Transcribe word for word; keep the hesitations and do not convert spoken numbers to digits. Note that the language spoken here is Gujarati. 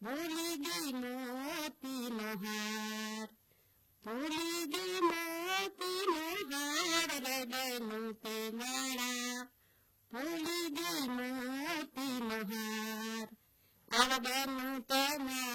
ભૂલી ગઈ મોતીનો હાર, ભૂલી ગઈ મોતીનો હાર, હૃદયનું તે માળા, ભૂલી ગઈ મોતીનો હાર, હૃદયનું તે માળા.